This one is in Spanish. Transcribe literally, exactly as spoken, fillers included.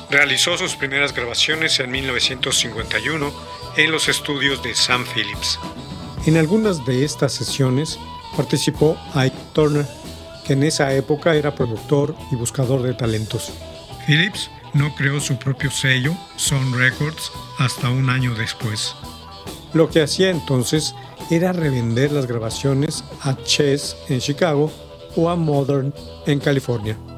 Realizó sus primeras grabaciones en mil novecientos cincuenta y uno en los estudios de Sam Phillips. En algunas de estas sesiones participó Ike Turner, que en esa época era productor y buscador de talentos. Phillips no creó su propio sello, Sun Records, hasta un año después. Lo que hacía entonces era revender las grabaciones a Chess en Chicago o a Modern en California.